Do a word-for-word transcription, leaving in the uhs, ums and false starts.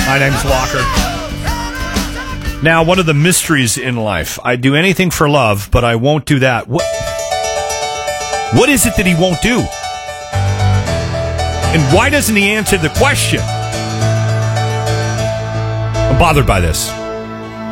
My name's Walker. Now, one of the mysteries in life. I do anything for love, but I won't do that. What, what is it that he won't do? And why doesn't he answer the question? I'm bothered by this.